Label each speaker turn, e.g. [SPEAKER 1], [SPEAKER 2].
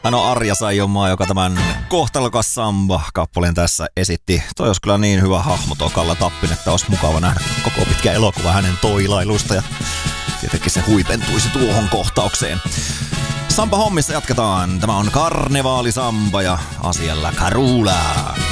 [SPEAKER 1] Hän on Arja Saijonmaa, joka tämän Kohtalokas Samba-kappaleen tässä esitti. Toi olisi kyllä niin hyvä hahmo tuo Kalla Tappin, että olisi mukava nähdä koko pitkä elokuva hänen toilailusta ja tietenkin se huipentuisi tuohon kohtaukseen. Samba-hommissa jatketaan. Tämä on Karnevaalisamba ja asialla Karula.